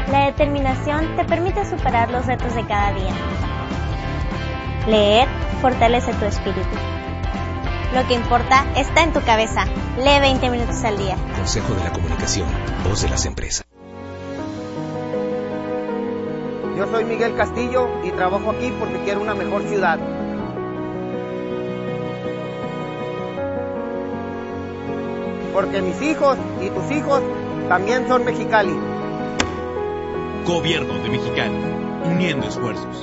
La determinación te permite superar los retos de cada día. Leer fortalece tu espíritu. Lo que importa está en tu cabeza. Lee 20 minutos al día. Consejo de la Comunicación, voz de las empresas. Yo soy Miguel Castillo y trabajo aquí porque quiero una mejor ciudad. Porque mis hijos y tus hijos también son Mexicali. Gobierno de Mexicali, uniendo esfuerzos.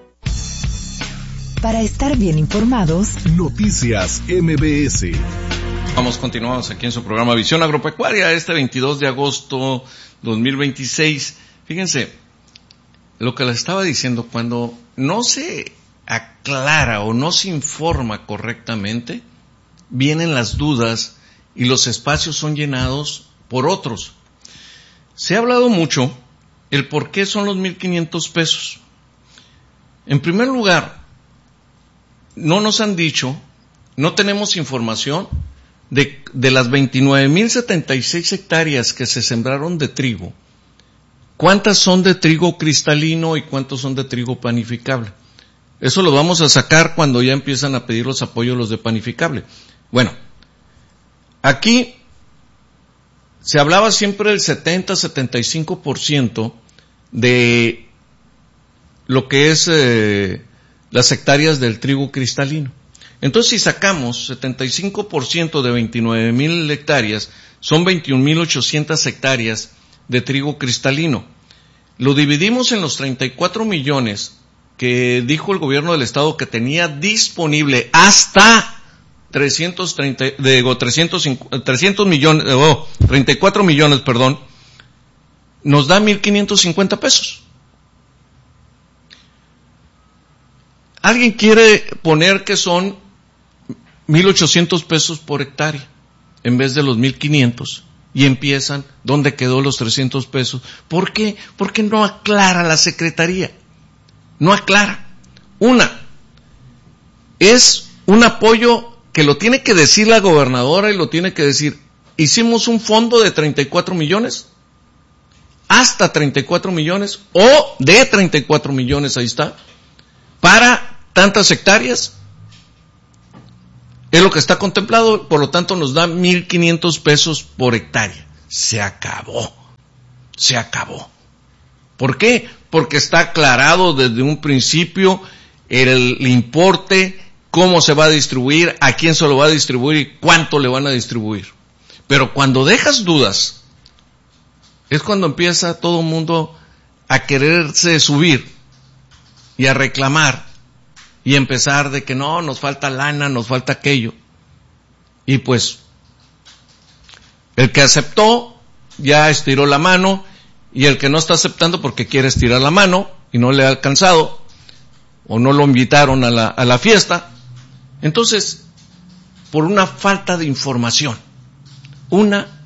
Para estar bien informados, Noticias MBS. Continuamos aquí en su programa Visión Agropecuaria, este 22 de agosto 2026. Fíjense, lo que les estaba diciendo, cuando no se aclara o no se informa correctamente, vienen las dudas y los espacios son llenados por otros. Se ha hablado mucho el por qué son los 1,500 pesos. En primer lugar, no nos han dicho, no tenemos información de las 29,076 hectáreas que se sembraron de trigo. ¿Cuántas son de trigo cristalino y cuántos son de trigo panificable? Eso lo vamos a sacar cuando ya empiezan a pedir los apoyos los de panificable. Bueno, aquí se hablaba siempre del 70-75% de lo que es las hectáreas del trigo cristalino. Entonces, si sacamos 75% de 29,000 hectáreas, son 21,800 hectáreas de trigo cristalino. Lo dividimos en los 34 millones que dijo el gobierno del estado que tenía disponible hasta 34 millones, nos da 1,550 pesos. Alguien quiere poner que son 1,800 pesos por hectárea en vez de los 1,500 y empiezan, ¿dónde quedó los 300 pesos? ¿Por qué? Porque no aclara la Secretaría. No aclara. Es un apoyo que lo tiene que decir la gobernadora y lo tiene que decir. Hicimos un fondo de 34 millones, hasta 34 millones, o de 34 millones, ahí está, para tantas hectáreas. Es lo que está contemplado, por lo tanto nos da 1,500 pesos por hectárea. Se acabó. ¿Por qué? Porque está aclarado desde un principio el importe, cómo se va a distribuir, a quién se lo va a distribuir y cuánto le van a distribuir. Pero cuando dejas dudas, es cuando empieza todo el mundo a quererse subir y a reclamar y empezar de que no, nos falta lana, nos falta aquello. Y pues, el que aceptó ya estiró la mano y el que no está aceptando porque quiere estirar la mano y no le ha alcanzado o no lo invitaron a la fiesta. Entonces, por una falta de información o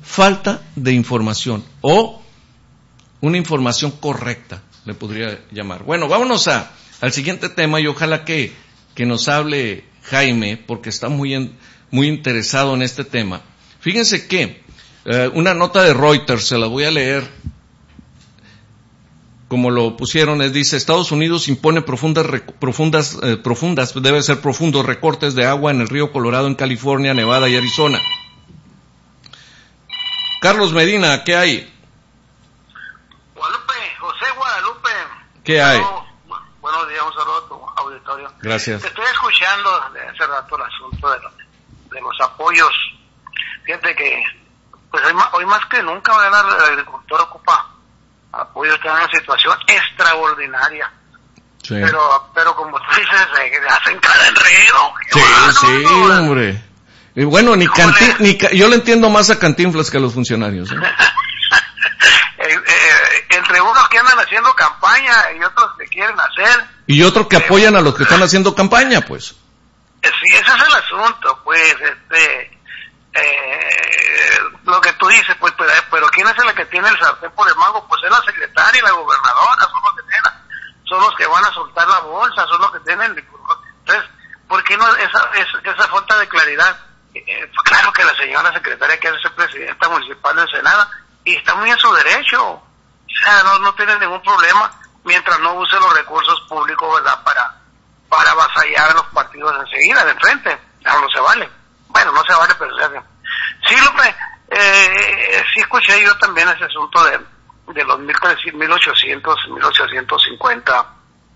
una información correcta, le podría llamar. Bueno, vámonos al siguiente tema y ojalá que nos hable Jaime, porque está muy interesado en este tema. Fíjense que una nota de Reuters, se la voy a leer, como lo pusieron, dice: Estados Unidos impone profundos recortes de agua en el río Colorado en California, Nevada y Arizona. Carlos Medina, ¿qué hay? José Guadalupe. ¿Qué hay? Buenos días, un saludo a tu auditorio. Gracias. Te estoy escuchando de hace rato el asunto de los apoyos. Fíjate que pues hoy más que nunca, el agricultor ocupa apoyo, está en una situación extraordinaria. Sí. Pero como tú dices, hacen cada enredo. Sí, hombre. Y bueno, yo le entiendo más a Cantinflas que a los funcionarios. Entre unos que andan haciendo campaña y otros que quieren hacer. Y otros que apoyan a los que están haciendo campaña, pues. Sí, ese es el asunto, pues, lo que tú dices, pues, pero ¿quién es el que tiene el sartén por el mango? Pues es la secretaria y la gobernadora, son los que van a soltar la bolsa, son los que tienen. Entonces, ¿por qué no esa falta de claridad? Claro que la señora secretaria quiere ser presidenta municipal de Ensenada y está muy en su derecho. no tiene ningún problema mientras no use los recursos públicos, ¿verdad? Para avasallar a los partidos enseguida, de frente. No se vale. Bueno, no se vale, pero se hace. Sí, López, sí escuché yo también ese asunto de los 1850,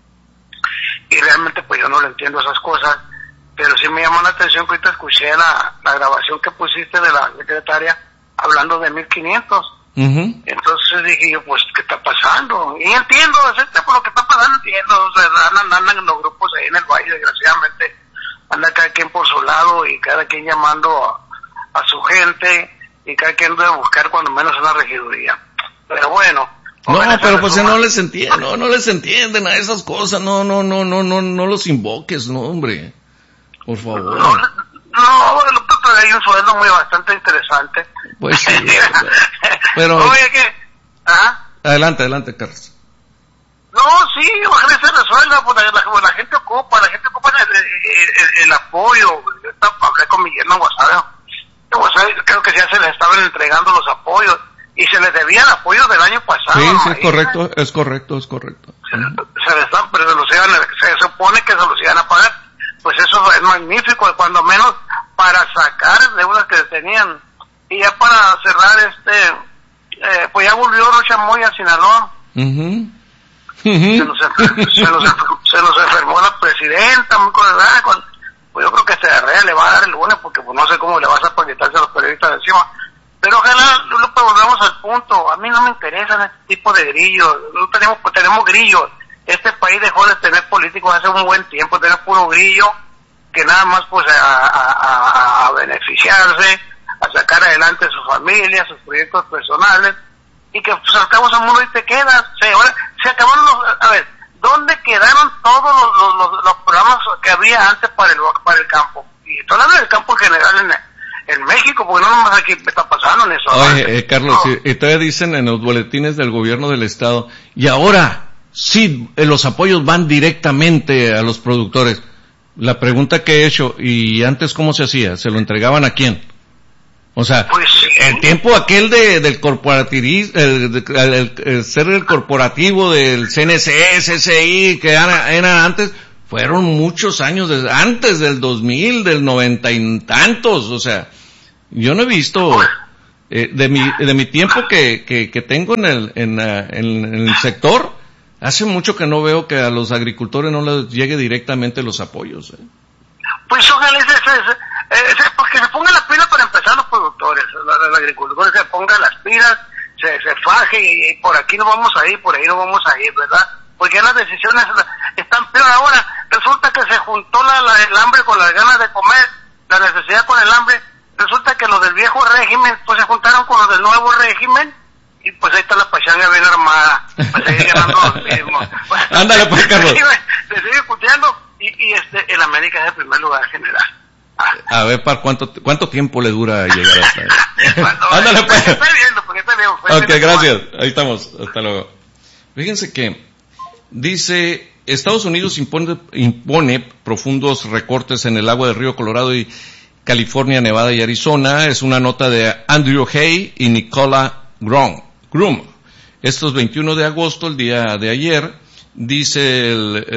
y realmente pues yo no le entiendo esas cosas, pero sí me llamó la atención que ahorita escuché la grabación que pusiste de la secretaria hablando de 1500. Entonces dije yo, pues, ¿qué está pasando? Y entiendo, por lo que está pasando, entiendo, o sea, andan en los grupos ahí en el valle, desgraciadamente, anda cada quien por su lado y cada quien llamando a su gente, y cada quien debe buscar cuando menos una regiduría. Pero bueno. No, pero pues no les entienden a esas cosas, no los invoques, no, hombre, por favor. No, pero hay un sueldo muy bastante interesante. Pues sí, pero... Oye, ¿qué? ¿Ah? Adelante, Carlos. No, sí, ojalá se resuelva, pues la gente ocupa el apoyo. Yo hablé con mi yerno en Guasave, creo que ya se les estaban entregando los apoyos, y se les debía el apoyo del año pasado. Sí, es correcto. Se les dan, pero se supone que se los iban a pagar. Pues eso es magnífico, cuando menos para sacar deudas que tenían. Y ya para cerrar pues ya volvió Rochamoy a Sinaloa. Se nos enfermó la presidenta, pues yo creo que Herrera le va a dar el lunes, porque pues no sé cómo le vas a quitarse a los periodistas de encima. Pero ojalá, Lupe, volvamos al punto. A mí no me interesan este tipo de grillos. No tenemos grillos. Este país dejó de tener políticos hace un buen tiempo, tener puro grillo, que nada más pues a beneficiarse, a sacar adelante a su familia, sus proyectos personales, y que pues al cabo mundo y te quedas. Se acabaron a ver, ¿dónde quedaron todos los programas que había antes para el campo? Y estoy hablando del campo en general en México, porque no nomás aquí me está pasando en eso. Oye, Carlos, no. Y todavía dicen en los boletines del gobierno del estado, y ahora sí, los apoyos van directamente a los productores. La pregunta que he hecho, ¿y antes cómo se hacía? ¿Se lo entregaban a quién? O sea, pues sí. El tiempo aquel del corporativismo, el ser el corporativo del CNC, SSI, que era antes, fueron muchos años, antes del 2000, del 90 y tantos, o sea, yo no he visto, de mi tiempo que tengo en el sector, hace mucho que no veo que a los agricultores no les llegue directamente los apoyos. Pues ojalá porque se pongan las pilas para empezar los productores, los agricultores se pongan las pilas, se faje y por aquí no vamos a ir, por ahí no vamos a ir, ¿verdad? Porque las decisiones están peor ahora. Resulta que se juntó el hambre con las ganas de comer, la necesidad con el hambre. Resulta que los del viejo régimen pues se juntaron con los del nuevo régimen, y pues ahí está la pachanga bien armada, para seguir ganando los mismos. Ándale pues, Carlos. Se sigue escuchando, y el América es el primer lugar general. A ver, ¿cuánto tiempo le dura llegar hasta ahí? Ándale pues. Está bien. Ok, gracias. Ahí estamos. Hasta luego. Fíjense que dice, Estados Unidos impone profundos recortes en el agua del río Colorado y California, Nevada y Arizona. Es una nota de Andrew Hay y Nicola Groom. Estos 21 de agosto, el día de ayer, dice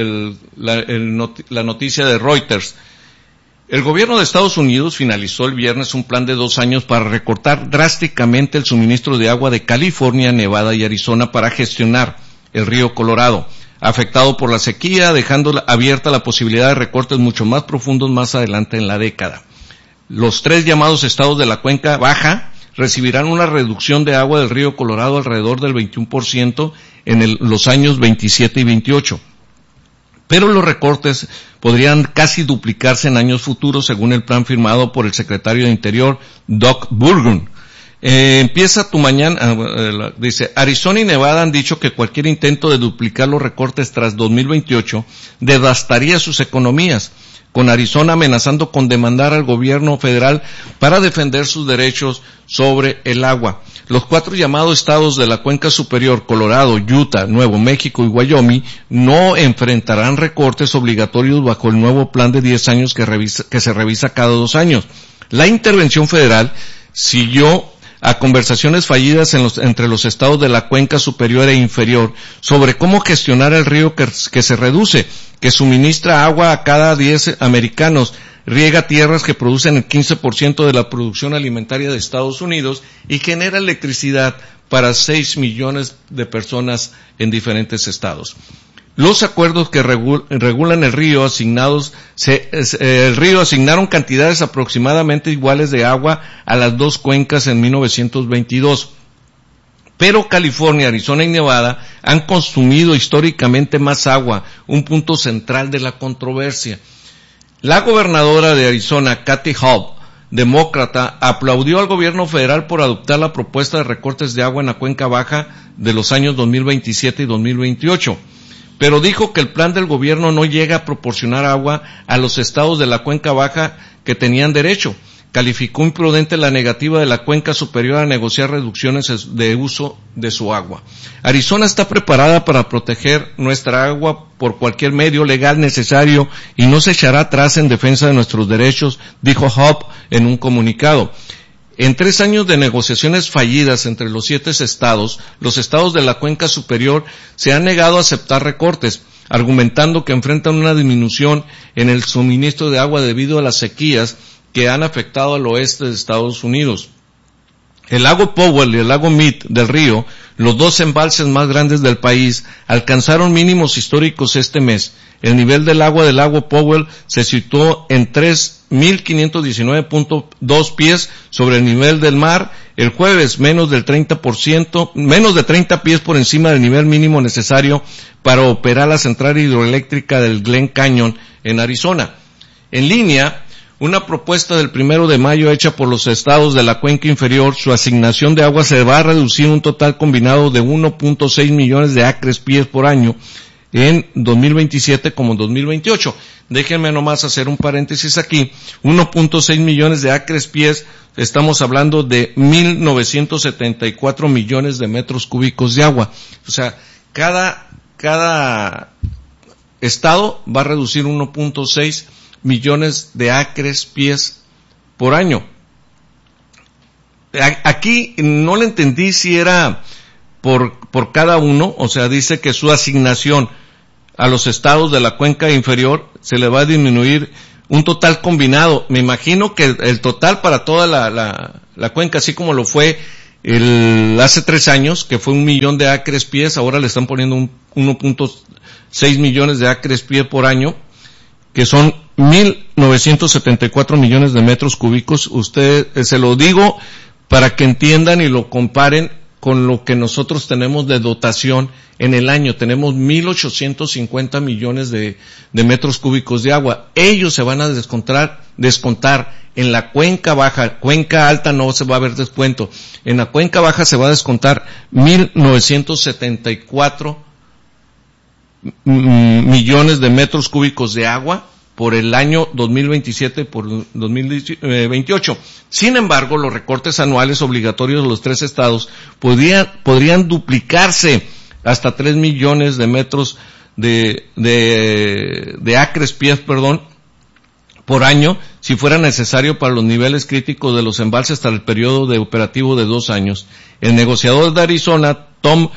la noticia de Reuters. El gobierno de Estados Unidos finalizó el viernes un plan de 2 años para recortar drásticamente el suministro de agua de California, Nevada y Arizona para gestionar el río Colorado, afectado por la sequía, dejando abierta la posibilidad de recortes mucho más profundos más adelante en la década. Los 3 llamados estados de la cuenca baja recibirán una reducción de agua del río Colorado alrededor del 21% en los años 27 y 28. Pero los recortes podrían casi duplicarse en años futuros según el plan firmado por el secretario de Interior, Doug Burgum. Empieza tu mañana, dice, Arizona y Nevada han dicho que cualquier intento de duplicar los recortes tras 2028 devastaría sus economías, con Arizona amenazando con demandar al gobierno federal para defender sus derechos sobre el agua. Los 4 llamados estados de la cuenca superior, Colorado, Utah, Nuevo México y Wyoming, no enfrentarán recortes obligatorios bajo el nuevo plan de 10 años que se revisa cada 2 años. La intervención federal siguió a conversaciones fallidas entre los estados de la cuenca superior e inferior sobre cómo gestionar el río que se reduce, que suministra agua a cada 10 americanos, riega tierras que producen el 15% de la producción alimentaria de Estados Unidos y genera electricidad para 6 millones de personas en diferentes estados. Los acuerdos que regulan el río asignaron cantidades aproximadamente iguales de agua a las dos cuencas en 1922. Pero California, Arizona y Nevada han consumido históricamente más agua, un punto central de la controversia. La gobernadora de Arizona, Kathy Hobbs, demócrata, aplaudió al gobierno federal por adoptar la propuesta de recortes de agua en la cuenca baja de los años 2027 y 2028. Pero dijo que el plan del gobierno no llega a proporcionar agua a los estados de la cuenca baja que tenían derecho. Calificó imprudente la negativa de la cuenca superior a negociar reducciones de uso de su agua. Arizona está preparada para proteger nuestra agua por cualquier medio legal necesario y no se echará atrás en defensa de nuestros derechos, dijo Hobbs en un comunicado. En 3 años de negociaciones fallidas entre los 7 estados, los estados de la cuenca superior se han negado a aceptar recortes, argumentando que enfrentan una disminución en el suministro de agua debido a las sequías que han afectado al oeste de Estados Unidos. El lago Powell y el lago Mead del río, los dos embalses más grandes del país, alcanzaron mínimos históricos este mes. El nivel del agua del lago Powell se situó en 3.519.2 pies sobre el nivel del mar. El jueves menos de 30 pies por encima del nivel mínimo necesario para operar la central hidroeléctrica del Glen Canyon en Arizona. En línea, una propuesta del 1 de mayo hecha por los estados de la cuenca inferior, su asignación de agua se va a reducir un total combinado de 1.6 millones de acres pies por año en 2027 como en 2028. Déjenme nomás hacer un paréntesis aquí. 1.6 millones de acres pies, estamos hablando de 1.974 millones de metros cúbicos de agua. O sea, cada estado va a reducir 1.6 millones de acres pies por año. Aquí no le entendí si era por cada uno, o sea, dice que su asignación a los estados de la cuenca inferior se le va a disminuir un total combinado. Me imagino que el total para toda la cuenca, así como lo fue hace 3 años, que fue 1 millón de acres pies, ahora le están poniendo 1.6 millones de acres pies por año, que son 1.974 millones de metros cúbicos. Usted, se lo digo para que entiendan y lo comparen con lo que nosotros tenemos de dotación en el año. Tenemos 1.850 millones de metros cúbicos de agua. Ellos se van a descontar en la cuenca baja. Cuenca alta no se va a ver descuento. En la cuenca baja se va a descontar 1.974 millones de metros cúbicos de agua por el año 2027 por 2028. Sin embargo, los recortes anuales obligatorios de los 3 estados podrían duplicarse hasta 3 millones de metros de acres pies, por año, si fuera necesario para los niveles críticos de los embalses hasta el periodo de operativo de 2 años. El negociador de Arizona, Tom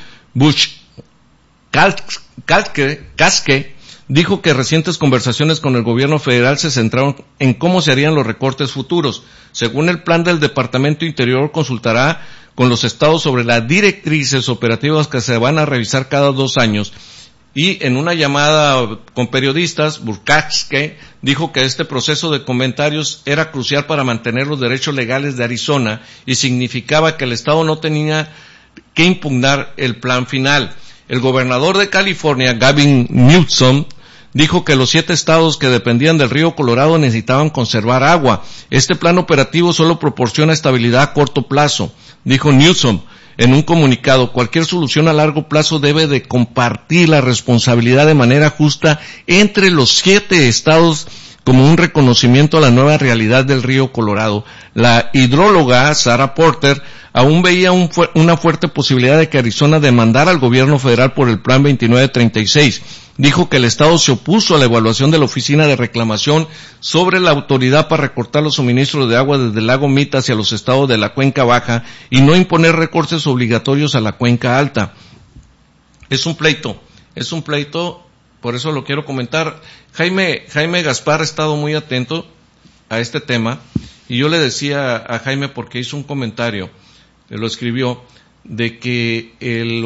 Busch-Caske, dijo que recientes conversaciones con el gobierno federal se centraron en cómo se harían los recortes futuros. Según el plan del Departamento Interior, consultará con los estados sobre las directrices operativas que se van a revisar cada 2 años. Y en una llamada con periodistas, Burkowski dijo que este proceso de comentarios era crucial para mantener los derechos legales de Arizona y significaba que el estado no tenía que impugnar el plan final. El gobernador de California, Gavin Newsom, dijo que los 7 estados que dependían del río Colorado necesitaban conservar agua. Este plan operativo solo proporciona estabilidad a corto plazo, dijo Newsom en un comunicado. Cualquier solución a largo plazo debe de compartir la responsabilidad de manera justa entre los 7 estados como un reconocimiento a la nueva realidad del río Colorado. La hidróloga Sarah Porter aún veía una fuerte posibilidad de que Arizona demandara al gobierno federal por el Plan 2936. Dijo que el Estado se opuso a la evaluación de la Oficina de Reclamación sobre la autoridad para recortar los suministros de agua desde el lago Mita hacia los estados de la Cuenca Baja y no imponer recortes obligatorios a la Cuenca Alta. Es un pleito, por eso lo quiero comentar. Jaime Gaspar ha estado muy atento a este tema, y yo le decía a Jaime, porque hizo un comentario, lo escribió, de que el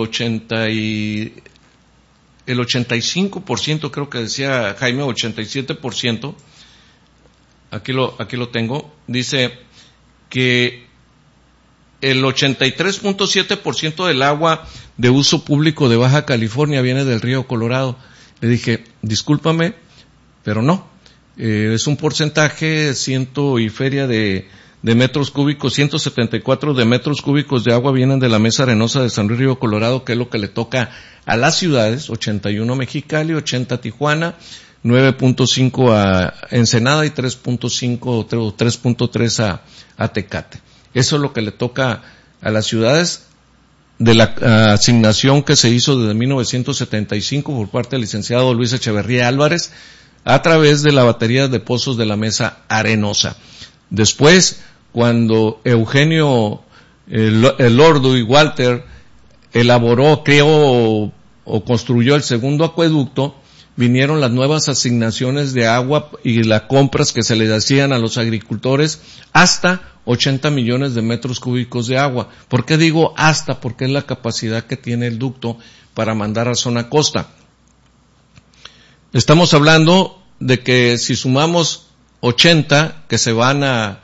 85%, creo que decía Jaime, 87%, aquí lo tengo, dice que el 83.7% del agua de uso público de Baja California viene del río Colorado. Le dije, discúlpame, pero no. Es un porcentaje, ciento y feria de metros cúbicos, 174 de metros cúbicos de agua vienen de la mesa arenosa de San Luis Río Colorado, que es lo que le toca a las ciudades, 81 Mexicali, 80 Tijuana, 9.5 a Ensenada y 3.5 o 3.3 a Tecate. Eso es lo que le toca a las ciudades de la asignación que se hizo desde 1975 por parte del licenciado Luis Echeverría Álvarez a través de la batería de pozos de la mesa arenosa. Después, cuando Eugenio Elordo y Walter elaboró, creó o construyó el segundo acueducto, vinieron las nuevas asignaciones de agua y las compras que se les hacían a los agricultores hasta 80 millones de metros cúbicos de agua. ¿Por qué digo hasta? Porque es la capacidad que tiene el ducto para mandar a zona costa. Estamos hablando de que si sumamos 80 que se van a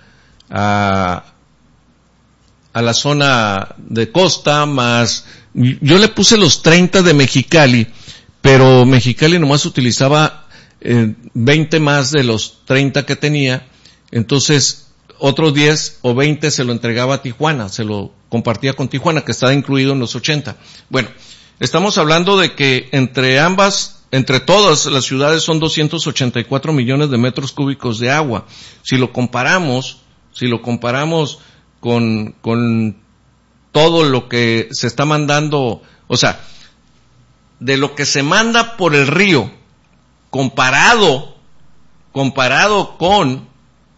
la zona de costa, más, yo le puse los 30 de Mexicali, pero Mexicali nomás utilizaba 20 más de los 30 que tenía, entonces otros 10 o 20 se lo entregaba a Tijuana, se lo compartía con Tijuana, que estaba incluido en los 80. Bueno, estamos hablando de que entre todas las ciudades son 284 millones de metros cúbicos de agua. Si lo comparamos con todo lo que se está mandando, o sea, de lo que se manda por el río, comparado con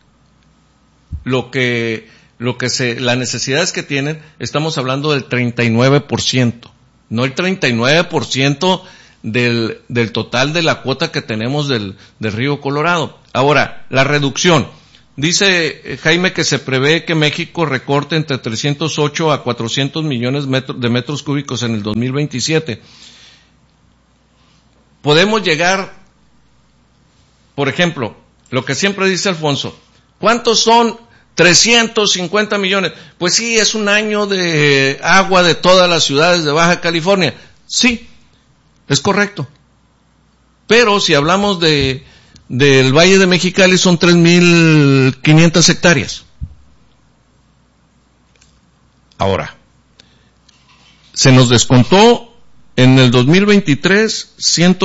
las necesidades que tienen, estamos hablando del 39%, no el 39% del total de la cuota que tenemos del río Colorado. Ahora, la reducción. Dice Jaime que se prevé que México recorte entre 308 a 400 millones de metros cúbicos en el 2027. Podemos llegar, por ejemplo, lo que siempre dice Alfonso, ¿cuántos son 350 millones? Pues sí, es un año de agua de todas las ciudades de Baja California. Sí, es correcto. Pero si hablamos del Valle de Mexicali son 3.500 hectáreas. Ahora, se nos descontó en el 2023